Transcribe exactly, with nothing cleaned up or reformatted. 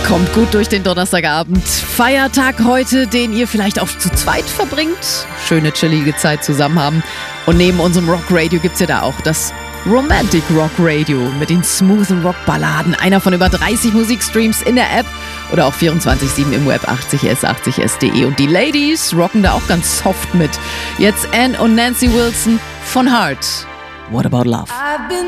Kommt gut durch den Donnerstagabend. Feiertag heute, den ihr vielleicht auch zu zweit verbringt. Schöne, chillige Zeit zusammen haben. Und neben unserem Rock Radio gibt's ja da auch das Romantic Rock Radio mit den smoothen Rock-Balladen. Einer von über dreißig Musikstreams in der App oder auch vierundzwanzig sieben im Web achtzig s achtzig s punkt de. Und die Ladies rocken da auch ganz soft mit. Jetzt Anne und Nancy Wilson von Heart. What About Love?